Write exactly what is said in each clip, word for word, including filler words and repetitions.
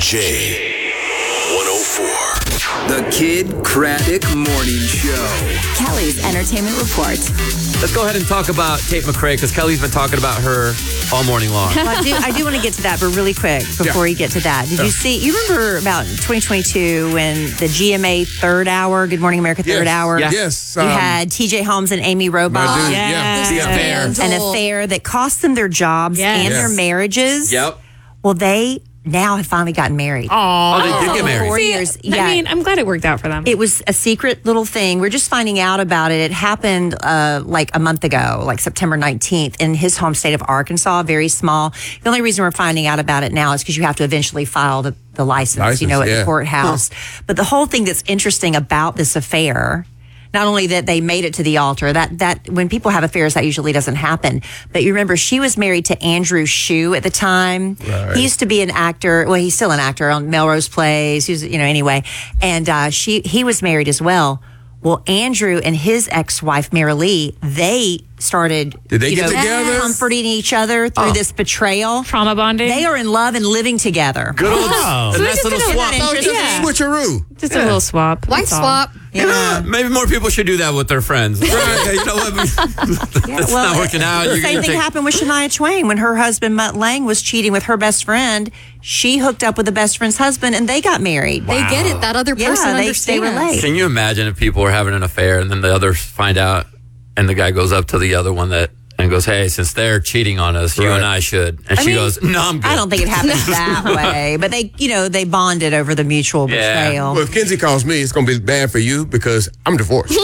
J one oh four. The Kid Craddock Morning Show. Kelly's Entertainment Report. Let's go ahead and talk about Tate McRae, because Kelly's been talking about her all morning long. Well, I do, I do want to get to that, but really quick before Yeah. you get to that. Did Yeah. you see, you remember about twenty twenty-two when the G M A third hour, Good Morning America third Yes. hour? Yeah. Yes. You um, had T J Holmes and Amy my Robach. dude, yeah. The affair. An affair that cost them their jobs Yes. and their Yes. marriages. Yep. Well, they now have finally gotten married. Oh, they did get married. Four See, years. Yeah. I mean, I'm glad it worked out for them. It was a secret little thing. We're just finding out about it. It happened uh, like a month ago, like September nineteenth, in his home state of Arkansas, very small. The only reason we're finding out about it now is because you have to eventually file the, the license, License, you know, at yeah. the courthouse. But the whole thing that's interesting about this affair, not only that they made it to the altar, that that when people have affairs, that usually doesn't happen. But you remember, she was married to Andrew Shue at the time. Right. He used to be an actor. Well, he's still an actor on Melrose Place. He was, you know, anyway. And uh, she he was married as well. Well, Andrew and his ex-wife, Mary Lee, they started Did they you get know, together? comforting each other through this betrayal. Trauma bonding. They are in love and living together. Good old Oh. a So they nice just little did a- swap. Isn't that Oh, just interesting? a switcheroo. Just a little swap. White that's all. swap. Yeah. Maybe more people should do that with their friends. Right. You know what? It's well, not working out. The You're same gonna thing take- happened with Shania Twain when her husband Mutt Lang was cheating with her best friend. She hooked up with the best friend's husband, and they got married. They get it. That other Yeah, person they- they understands. relate. Can you imagine if people were having an affair and then the others find out, and the guy goes up to the other one that and goes, "Hey, since they're cheating on us, you Right. and I should." And I she mean, goes, "No, I'm good." I don't think it happens that way, but they, you know, they bonded over the mutual Yeah. betrayal. Well, if Kenzie calls me, it's going to be bad for you because I'm divorced.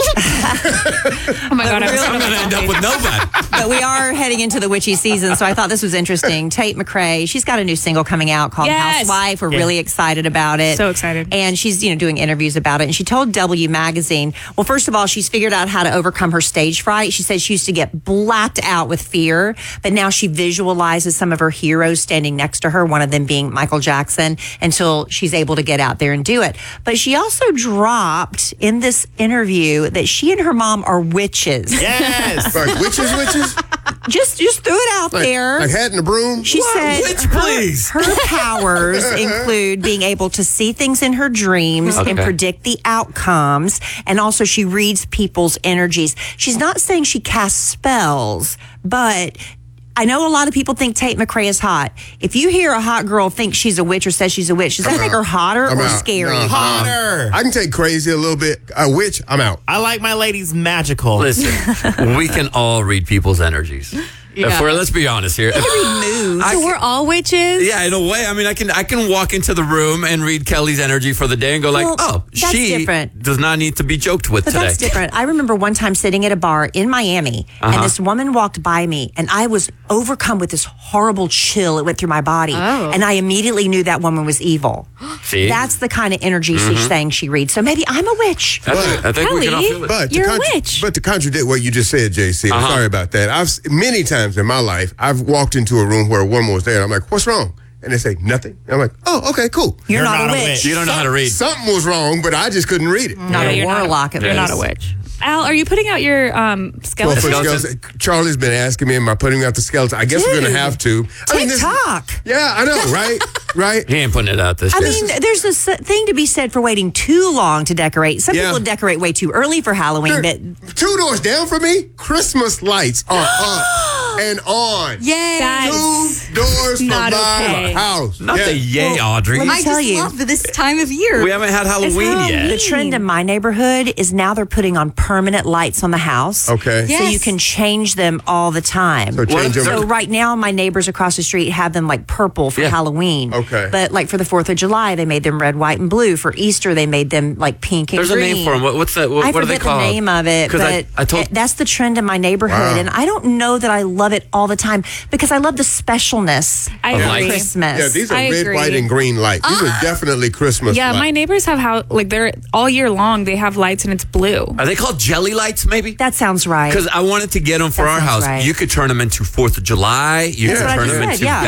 Oh my God, I'm I'm so going to end up with nobody. But we are heading into the witchy season, so I thought this was interesting. Tate McRae, she's got a new single coming out called Yes. Housewife. We're really excited about it. So excited. And she's, you know, doing interviews about it. And she told W Magazine, well, first of all, she's figured out how to overcome her stage fright. She said she used to get blacked out with fear, but now she visualizes some of her heroes standing next to her, one of them being Michael Jackson, until she's able to get out there and do it. But she also dropped in this interview that she and her mom are witches. Yes. Like witches, witches? Just just threw it out Like, there. like hat in the broom? She said Witch, her, please. her powers include being able to see things in her dreams and Okay. predict the outcomes. And also she reads people's energies. She's not saying she casts spells, but I know a lot of people think Tate McRae is hot. If you hear a hot girl think she's a witch or says she's a witch, does that I'm make out. her hotter I'm or out. scary? No, Hotter. I can take crazy a little bit. A witch, I'm out. I like my ladies magical. Listen, we can all read people's energies. If we're, let's be honest here. If- I So can- we're all witches? yeah, in a way. I mean, I can I can walk into the room and read Kelly's energy for the day and go like, Well, oh, that's she different. does not need to be joked with But today. that's different. I remember one time sitting at a bar in Miami, Uh-huh. and this woman walked by me, and I was overcome with this horrible chill. It went through my body, Oh. and I immediately knew that woman was evil. See? That's the kind of energy she's saying she reads. So maybe I'm a witch. I think, I think we can all feel it. But You're to a contra- witch. But to contradict what you just said, J C, I'm Uh-huh. sorry about that. I've s- many times in my life I've walked into a room where a woman was there, and I'm like, "What's wrong?" And they say nothing. And I'm like, "Oh, okay, cool." You're, not, a witch. You don't know how to read. Something was wrong, but I just couldn't read it. Not Yeah, a you're not a- warlock. at You're least. not a witch. Al, are you putting out your um, Well, skeleton? for Skeleton. skeleton, Charlie's been asking me, am I putting out the skeleton? I guess we're going Dude. to have to. I mean, this- TikTok. Yeah, I know, right? Right? He ain't putting it out this I year. mean, there's a s- thing to be said for waiting too long to decorate. Some Yeah. people decorate way too early for Halloween, but Two doors down from me, Christmas lights are up and on. Yay. Guys. Two doors from Not my okay. house. Not Yeah. the yay, Audrey. let me I tell just you. love this time of year. We haven't had Halloween yet. The trend in my neighborhood is now they're putting on permanent lights on the house. Okay. Yeah. So Yes. you can change them all the time. So change What- them. So right now, my neighbors across the street have them like purple for Yeah. Halloween. Okay. But like for the fourth of July, they made them red, white, and blue. For Easter, they made them like pink and There's a green. name for them. What, what's that? What, I what are they forget called? the name of it, 'Cause but I, I told. it- that's the trend in my neighborhood, Wow. and I don't know that I love it all the time because I love the specialness I of agree. Christmas. Yeah, these are I red, agree. white, and green lights. These are definitely Christmas Yeah, lights. my neighbors have how like they're all year long. They have lights and it's blue. Are they called jelly lights? Maybe. That sounds right. Because I wanted to get them for That our sounds house. right. You could turn them into Fourth of July. You That's could what I turn just them said, into yeah.